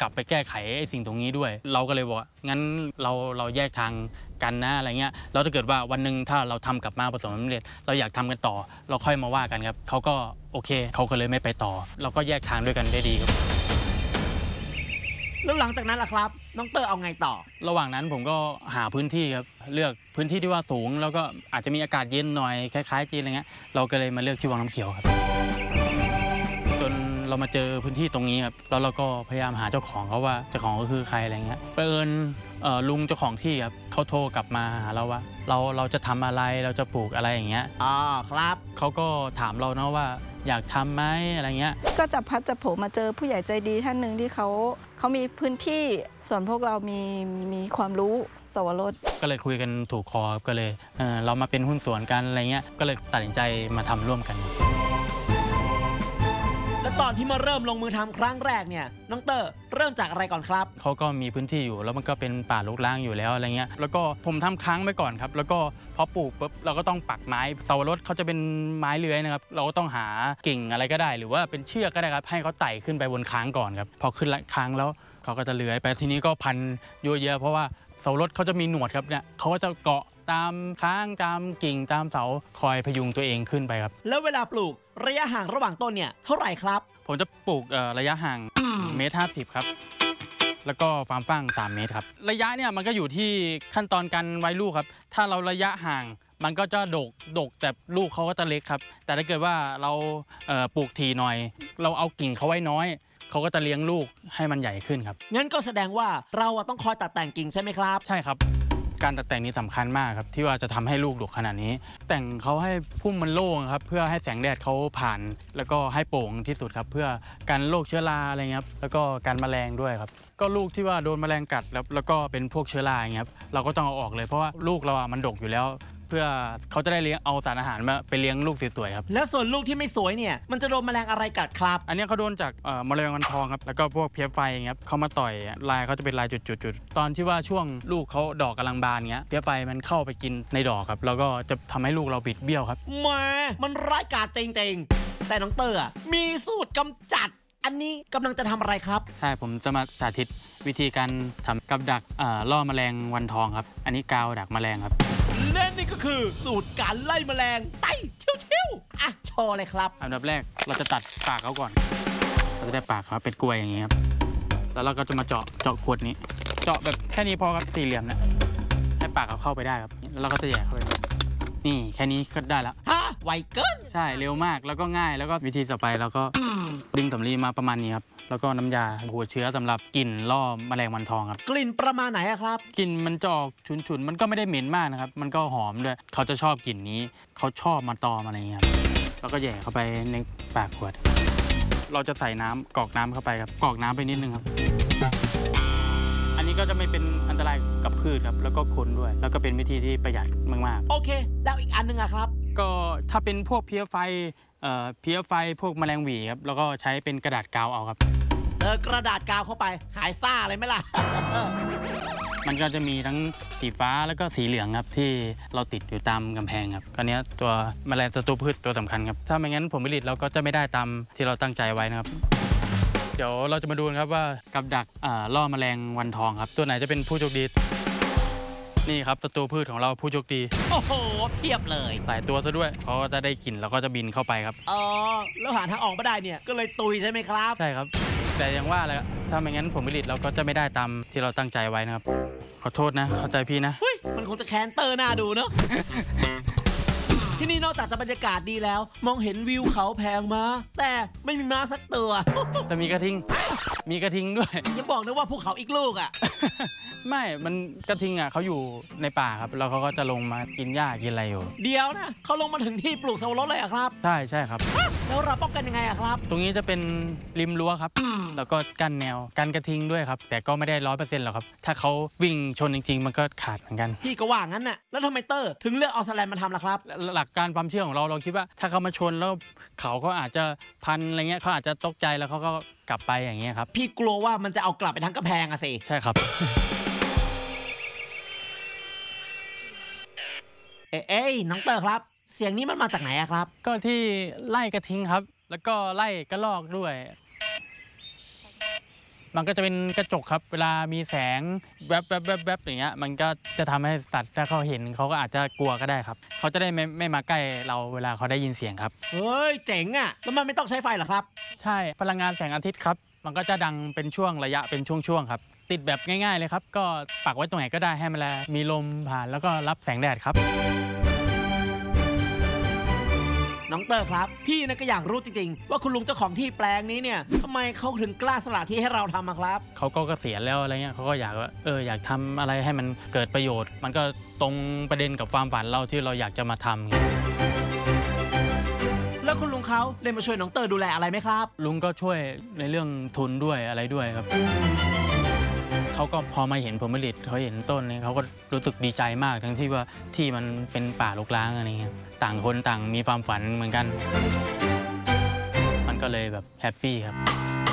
กลับไปแก้ไขไอ้สิ่งตรงนี้ด้วยเราก็เลยบอกงั้นเราแยกทางกันนะอะไรเงี้ยแล้วถ้าเกิดว่าวันหนึ่งถ้าเราทำกลับมาประสบความสำเร็จเราอยากทำกันต่อเราค่อยมาว่ากันครับเขาก็โอเคเขาก็เลยไม่ไปต่อเราก็แยกทางด้วยกันได้ดีครับแล้วหลังจากนั้นล่ะครับน้องเตอร์เอาไงต่อระหว่างนั้นผมก็หาพื้นที่ครับเลือกพื้นที่ที่ว่าสูงแล้วก็อาจจะมีอากาศเย็นหน่อยคล้ายๆจีนอะไรเงี้ยเราก็เลยมาเลือกที่วังน้ำเขียวครับจนเรามาเจอพื้นที่ตรงนี้ครับแล้วเราก็พยายามหาเจ้าของเขาว่าเจ้าของก็คือใครอะไรเงี้ยเอิญลุงเจ้าของที่ครับเขาโทรกลับมาหาเราว่าเราจะทำอะไรเราจะปลูกอะไรอย่างเงี้ยครับเขาก็ถามเราเนาะว่าอยากทำไหมอะไรเงี้ยก็จะพัดจะโผล่มาเจอผู้ใหญ่ใจดีท่านหนึ่งที่เขามีพื้นที่ส่วนพวกเรามีความรู้สวรสก็เลยคุยกันถูกคอก็เลยเรามาเป็นหุ้นส่วนกันอะไรเงี้ยก็เลยตัดสินใจมาทำร่วมกันแล้วตอนที่มาเริ่มลงมือทำครั้งแรกเนี่ยน้องเตอร์เริ่มจากอะไรก่อนครับเขาก็มีพื้นที่อยู่แล้วมันก็เป็นป่ารกร้างอยู่แล้วอะไรเงี้ยแล้วก็ผมทำค้างไว้ก่อนครับแล้วก็พอปลูกปุ๊บเราก็ต้องปักไม้เสาวรสเขาจะเป็นไม้เลื้อยนะครับเราก็ต้องหากิ่งอะไรก็ได้หรือว่าเป็นเชือกก็ได้ครับให้เขาไต่ขึ้นไปบนค้างก่อนครับพอขึ้นค้างแล้วเขาก็จะเลื้อยไปทีนี้ก็พันเยอะเพราะว่าเสาวรสเขาจะมีหนวดครับเนี่ยเขาก็จะเกาะตามค้างตามกิ่งตามเสาคอยพยุงตัวเองขึ้นไปครับแล้วเวลาปลูกระยะห่างระหว่างต้นเนี่ยเท่าไหร่ครับผมจะปลูกระยะห่าง1.50 ครับแล้วก็ฟาร์มฟาง3 เมตรครับระยะเนี่ยมันก็อยู่ที่ขั้นตอนการไว้ลูกครับถ้าเราระยะห่างมันก็จะดกแต่ลูกเขาก็จะเล็กครับแต่ถ้าเกิดว่าเราปลูกทีหน่อยเราเอากิ่งเขาไว้น้อยเขาก็จะเลี้ยงลูกให้มันใหญ่ขึ้นครับงั้นก็แสดงว่าเราต้องคอยตัดแต่งกิ่งใช่ไหมครับใช่ครับการตัดแต่งนี้สำคัญมากครับที่ว่าจะทำให้ลูกดกขนาดนี้แต่งเขาให้พุ่มมันโล่งครับเพื่อให้แสงแดดเขาผ่านแล้วก็ให้โปร่งที่สุดครับเพื่อกันโรคเชื้อราอะไรเงี้ยครับแล้วก็การแมลงด้วยครับก็ลูกที่ว่าโดนแมลงกัดแล้วก็เป็นพวกเชื้อราอย่างเงี้ยครับเราก็ต้องเอาออกเลยเพราะว่าลูกเรามันดกอยู่แล้วเพื่อเขาจะได้เลี้ยงเอาสารอาหารมาไปเลี้ยงลูกสวยๆครับแล้วส่วนลูกที่ไม่สวยเนี่ยมันจะโดนแมลงอะไรกัดครับอันนี้เขาโดนจากแมลงวันทองครับแล้วก็พวกเพี้ยไฟอย่างเงี้ยเขามาต่อยลายเขาจะเป็นลายจุดๆตอนที่ว่าช่วงลูกเขาดอกกำลังบานเงี้ยเพี้ยไฟมันเข้าไปกินในดอกครับแล้วก็จะทำให้ลูกเราบิดเบี้ยวครับแหมมันร้ายกาจจริงๆแต่น้องเตอร์มีสูตรกำจัดอันนี้กำลังจะทำอะไรครับใช่ผมจะมาสาธิตวิธีการทำกับดักล่อแมลงวันทองครับอันนี้กาวดักแมลงครับและนี่ก็คือสูตรการไล่แมลงไปชิวๆอ่ะโชว์เลยครับอันดับแรกเราจะตัดปากเขาก่อนเราจะได้ปากเขาเป็นกลวยอย่างเงี้ยครับแล้วเราก็จะมาเจาะขวดนี้เจาะแบบแค่นี้พอครับสี่เหลี่ยมเนี่ยให้ปากเขาเข้าไปได้ครับแล้วเราก็จะแย่เข้าไปนี่แค่นี้ก็ได้แล้วไวเกินใช่เร็วมากแล้วก็ง่ายแล้วก็วิธีต่อไปเราก็ดึงสำลีมาประมาณนี้ครับแล้วก็น้ำยาหัวเชื้อสำหรับกลิ่นล่อแมลงวันทองครับกลิ่นประมาณไหนครับกลิ่นมันจะออกฉุนๆมันก็ไม่ได้เหม็นมากนะครับมันก็หอมด้วยเขาจะชอบกลิ่นนี้เขาชอบมาตอมอะไรอย่างเงี้ยครับแล้วก็แย่เข้าไปในปากขวดเราจะใส่น้ำกรอกน้ำเข้าไปครับกรอกน้ำไปนิดนึงครับอันนี้ก็จะไม่เป็นอันตรายกับพืชครับแล้วก็คนด้วยแล้วก็เป็นวิธีที่ประหยัดมากๆโอเคแล้วอีกอันนึงครับก็ถ้าเป็นพวกเพี้ยไฟพวกแมลงหวีครับแล้วก็ใช้เป็นกระดาษกาวเอาครับกระดาษกาวเข้าไปหายซ่าเลยไหมล่ะมันก็จะมีทั้งสีฟ้าแล้วก็สีเหลืองครับที่เราติดอยู่ตามกำแพงครับก็เนี้ยตัวแมลงศัตรูพืชตัวสำคัญครับถ้าไม่งั้นผลผลิตเราก็จะไม่ได้ตามที่เราตั้งใจไว้นะครับเดี๋ยวเราจะมาดูครับว่ากับดักล่อแมลงวันทองครับตัวไหนจะเป็นผู้โชคดีนี่ครับศัตรูพืชของเราผู้โชคดีโอ้โหเพียบเลยหลายตัวซะด้วยเขาจะได้กลิ่นแล้วก็จะบินเข้าไปครับอ๋อแล้วหาทางออกไม่ได้เนี่ยก็เลยตุยใช่ไหมครับใช่ครับแต่ยังว่าเลยถ้าไม่งั้นผลผลิตเราก็จะไม่ได้ตามที่เราตั้งใจไว้นะครับขอโทษนะเข้าใจพี่นะมันคงจะแค้นเตอร์หน้าดูเนาะ ที่นี่นอกจากจะบรรยากาศดีแล้วมองเห็นวิวเขาแพงมาแต่ไม่มีม้าสักตัวแต่มีกระทิงด้วยอย่าบอกนะว่าภูเขาอีกลูกอ่ะไม่มันกระทิงอ่ะเขาอยู่ในป่าครับแล้วเขาก็จะลงมากินหญ้ากินอะไรอยู่เดี๋ยวนะเขาลงมาถึงที่ปลูกสับปะรดเลยอะครับใช่ครับแล้วเราป้องกันยังไงอะครับตรงนี้จะเป็นริมรั้วครับแล้วก็กั้นแนวกันกระทิงด้วยครับแต่ก็ไม่ได้100%หรอกครับถ้าเขาวิ่งชนจริงๆมันก็ขาดเหมือนกันพี่ก็ว่างั้นน่ะแล้วทำไมเตอร์ถึงเลือกเอาแสลนมาทำล่ะครับหลักการความเชื่อของเราคิดว่าถ้าเขามาชนแล้วเขาก็อาจจะพันอะไรเงี้ยเขาอาจจะตกใจแล้วเขาก็กลับไปอย่างเงี้ยครับพี่กลัวว่ามันจะเอากลับไปทั้งกำแพงอะสิใช่ครับเอ้ยน้องเตอร์ครับเสียงนี้มันมาจากไหนอะครับก็ที่ไล่กระทิงครับแล้วก็ไล่กระรอกด้วยมันก็จะเป็นกระจกครับเวลามีแสงแวบอย่างเงี้ยมันก็จะทำให้สัตว์ถ้าเขาเห็นเขาก็อาจจะกลัวก็ได้ครับเขาจะได้ไม่มาใกล้เราเวลาเขาได้ยินเสียงครับเฮ้ยเจ๋งอ่ะแล้วมันไม่ต้องใช้ไฟหรอครับใช่พลังงานแสงอาทิตย์ครับมันก็จะดังเป็นช่วงระยะเป็นช่วงๆครับติดแบบง่ายๆเลยครับก็ปักไว้ตรงไหนก็ได้ให้มันมีลมผ่านแล้วก็รับแสงแดดครับน้องเตอร์ครับพี่นะก็อยากรู้จริงๆว่าคุณลุงเจ้าของที่แปลงนี้เนี่ยทำไมเขาถึงกล้าสละที่ให้เราทำครับเขาก็เกษียณแล้วอะไรเงี้ยเขาก็อยากว่าอยากทำอะไรให้มันเกิดประโยชน์มันก็ตรงประเด็นกับความฝันเราที่เราอยากจะมาทำแล้วคุณลุงเขาได้มาช่วยน้องเตอร์ดูแลอะไรไหมครับลุงก็ช่วยในเรื่องทุนด้วยอะไรด้วยครับเขาก็พอมาเห็นผลผลิตเขาเห็นต้นนี้เขาก็รู้สึกดีใจมากทั้งที่ว่าที่มันเป็นป่ารกร้างอะไรเงี้ยต่างคนต่างมีความฝันเหมือนกันมันก็เลยแบบแฮปปี้ครับ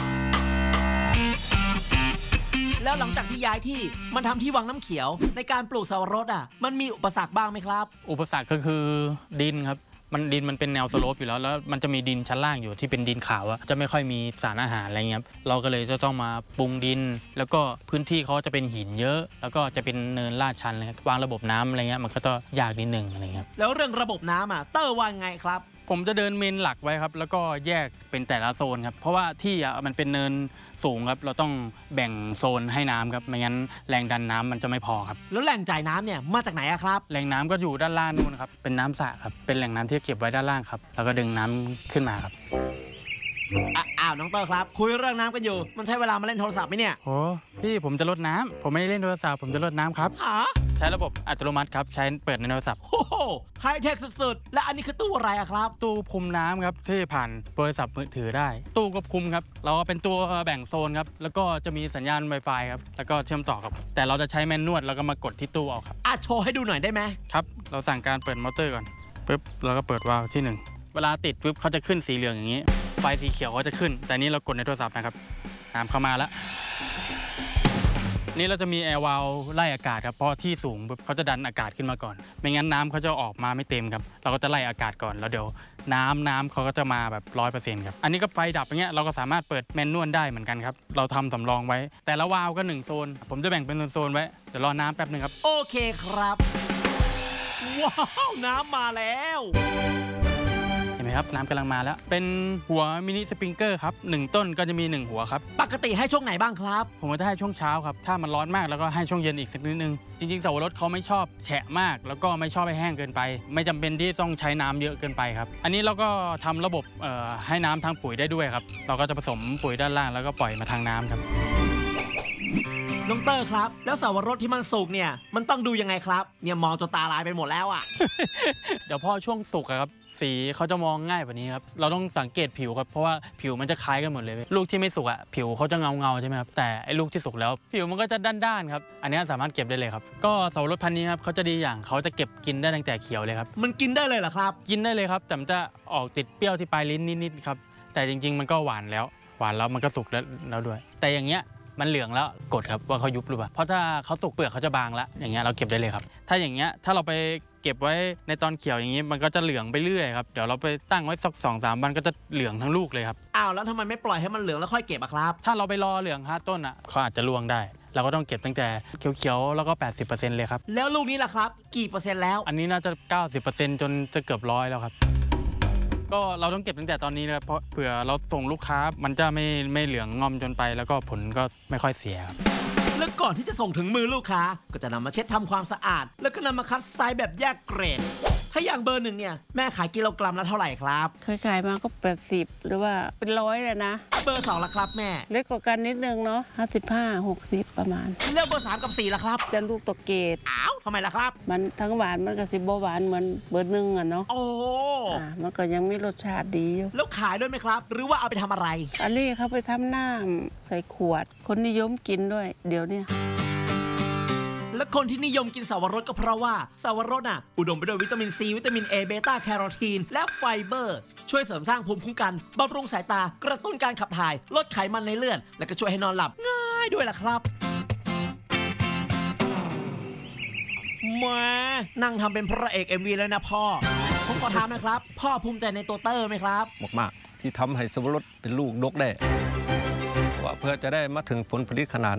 แล้วหลังจากที่ย้ายที่มันทำที่วังน้ำเขียวในการปลูกสับปะรดมันมีอุปสรรคบ้างไหมครับอุปสรรคก็คือดินครับดินมันเป็นแนวสโลปอยู่แล้วมันจะมีดินชั้นล่างอยู่ที่เป็นดินขาวจะไม่ค่อยมีสารอาหารอะไรเงี้ยเราก็เลยจะต้องมาปรุงดินแล้วก็พื้นที่เขาจะเป็นหินเยอะแล้วก็จะเป็นเนินลาดชันเลยวางระบบน้ำอะไรเงี้ยมันก็ต้องยากนิดหนึ่งอะไรเงี้ยแล้วเรื่องระบบน้ำเตอร์ว่าไงครับผมจะเดินเมนหลักไว้ครับแล้วก็แยกเป็นแต่ละโซนครับเพราะว่าที่มันเป็นเนินสูงครับเราต้องแบ่งโซนให้น้ำครับไม่งั้นแรงดันน้ำมันจะไม่พอครับแล้วแหล่งจ่ายน้ำเนี่ยมาจากไหนครับแหล่งน้ำก็อยู่ด้านล่างนู่นครับเป็นน้ำสระครับเป็นแหล่งน้ำที่เก็บไว้ด้านล่างครับแล้วก็ดึงน้ำขึ้นมาครับอ้าวน้องเตอร์ครับคุยเรื่องน้ำกันอยู่มันใช้เวลามาเล่นโทรศัพท์ไหมเนี่ยโอ้พี่ผมจะรดน้ำผมไม่ได้เล่นโทรศัพท์ผมจะรดน้ำครับใช้ระบบอัตโนมัติครับใช้เปิดในโทรศัพท์โอ้โหไฮเทคสุดๆและอันนี้คือตู้อะไรครับตู้คุมน้ำครับที่ผ่านโทรศัพท์มือถือได้ตู้ควบคุมครับเราเป็นตัวแบ่งโซนครับแล้วก็จะมีสัญญาณ Wi-Fi ครับแล้วก็เชื่อมต่อครับแต่เราจะใช้แมนนวลแล้วก็มากดที่ตู้เอาครับโชว์ให้ดูหน่อยได้ไหมครับเราสั่งการเปิดมอเตอร์ก่อนปุ๊บเราก็เปิดวาล์วที่1เวลาติดปุ๊บเขาจะขึ้นสีเหลืองอย่างนี้ไฟสีเขียวเขาจะขึ้นแต่นี้เรากดในโทรศัพท์นะครับน้ำเข้ามาแล้วนี่เราจะมีแอร์วาล์วไล่อากาศครับเพราะที่สูงเขาจะดันอากาศขึ้นมาก่อนไม่งั้นน้ำเขาจะออกมาไม่เต็มครับเราก็จะไล่อากาศก่อนแล้วเดี๋ยวน้ำเขาก็จะมาแบบ 100% ครับอันนี้ก็ไฟดับอย่างเงี้ยเราก็สามารถเปิดแมนนวลได้เหมือนกันครับเราทำสำรองไว้แต่ละวาล์วก็1โซนผมจะแบ่งเป็นโซนไว้เดี๋ยวรอน้ำแป๊บนึงครับโอเคครับว้าวน้ำมาแล้วเห็นไหมครับน้ำกำลังมาแล้วเป็นหัวมินิสปริงเกอร์ครับ1ต้นก็จะมี1หัวครับปกติให้ช่วงไหนบ้างครับผมก็จะให้ช่วงเช้าครับถ้ามันร้อนมากแล้วก็ให้ช่วงเย็นอีกสักนิดนึงจริงๆสับปะรดเขาไม่ชอบแฉะมากแล้วก็ไม่ชอบให้แห้งเกินไปไม่จำเป็นที่ต้องใช้น้ำเยอะเกินไปครับอันนี้เราก็ทำระบบให้น้ำทางปุ๋ยได้ด้วยครับเราก็จะผสมปุ๋ยด้านล่างแล้วก็ปล่อยมาทางน้ำครับน้องเตอร์ครับแล้วสับปะรดที่มันสุกเนี่ยมันต้องดูยังไงครับเนี่ยมองจนตาลายไปหมดแล้วเดี๋ยวพอช่วงสุกครับสีเขาจะมองง่ายกว่านี้ครับเราต้องสังเกตผิวครับเพราะว่าผิวมันจะคล้ายกันหมดเลยลูกที่ไม่สุกผิวเขาจะเงาใช่ไหมครับแต่ไอ้ลูกที่สุกแล้วผิวมันก็จะด้านๆครับอันนี้สามารถเก็บได้เลยครับก็สับปะรดพันธุ์นี้ครับเขาจะดีอย่างเขาจะเก็บกินได้ตั้งแต่เขียวเลยครับมันกินได้เลยเหรอครับกินได้เลยครับแต่มันจะออกติดเปรี้ยวที่ปลายลิ้นนิดๆครับแต่จริงๆมันก็หวานแล้วมันก็สุกแล้วด้วยแต่อย่างเงี้ยมันเหลืองแล้วกดครับว่าเขายุบหรือเปล่าเพราะถ้าเขาสุกเปลือกเขาจะบางแล้วอย่างเงี้ยเราเก็บได้เลยครับถ้าอย่างเงี้ยถ้าเราไปเก็บไว้ในตอนเขียวอย่างงี้มันก็จะเหลืองไปเรื่อยครับเดี๋ยวเราไปตั้งไว้สัก 2-3 วันก็จะเหลืองทั้งลูกเลยครับแล้วทำไมไม่ปล่อยให้มันเหลืองแล้วค่อยเก็บครับถ้าเราไปรอเหลืองต้นเขาอาจจะร่วงได้เราก็ต้องเก็บตั้งแต่เขียวๆแล้วก็ 80% เลยครับแล้วลูกนี้ล่ะครับกี่เปอร์เซ็นต์แล้วอันนี้น่าจะ 90% จนจะเกือบ100แล้วครับก็เราต้องเก็บตั้งแต่ตอนนี้นะครับเพราะเผื่อเราส่งลูกค้ามันจะไม่เหลืองงอมจนไปแล้วก็ผลก็ไม่ค่อยเสียครับแล้วก่อนที่จะส่งถึงมือลูกค้าก็จะนำมาเช็ดทำความสะอาดแล้วก็นำมาคัดไซส์แบบแยกเกรดถ้าอย่างเบอร์1เนี่ยแม่ขายกิโลกรัมละเท่าไหร่ครับเคยขายมาก็80หรือว่าเป็น100เลยนะเบอร์2ล่ะครับแม่เล็กกว่ากันนิดนึงเนาะ55-60ประมาณแล้วเบอร์3กับ4ล่ะครับจะลูกตกเกตทำไมล่ะครับมันทั้งหวานมันก็สิบ่หวานเหมือนเบอร์1เนาะโอ้มันก็ยังมีรสชาติดีอยู่แล้วขายด้วยไหมครับหรือว่าเอาไปทำอะไรอันนี้เขาไปทำน้ำใส่ขวดคนนิยมกินด้วยเดี๋ยวนี้และคนที่นิยมกินสับปะรดก็เพราะว่าสับปะรดอุดมไปด้วยวิตามินซีวิตามินเอเบต้าแคโรทีนและไฟเบอร์ช่วยเสริมสร้างภูมิคุ้มกันบำรุงสายตากระตุ้นการขับถ่ายลดไขมันในเลือดและก็ช่วยให้นอนหลับง่ายด้วยล่ะครับมานั่งทำเป็นพระเอก MV แล้วนะพ่อผมขอถามนะครับพ่อภูมิใจในตัวเตอร์ไหมครับมากๆที่ทำให้สับปะรดเป็นลูกดกได้ว่าเพื่อจะได้มาถึงผลผลิตขนาด